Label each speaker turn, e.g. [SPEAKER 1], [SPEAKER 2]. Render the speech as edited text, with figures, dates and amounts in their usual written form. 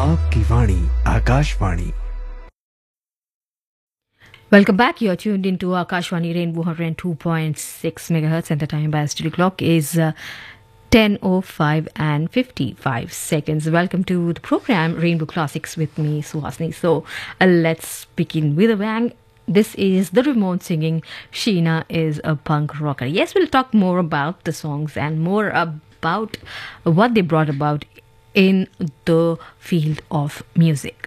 [SPEAKER 1] आपकी वाणी Akashvani.
[SPEAKER 2] Welcome back. You're tuned into Akashwani Rainbow 102.6 megahertz, and the time by studio clock is 10:05 and 55 seconds. Welcome to the program Rainbow Classics with me, Suhasini. So let's begin with a bang. This is the remote singing Sheena is a punk rocker. Yes, we'll talk more about the songs and more about what they brought about in the field of music.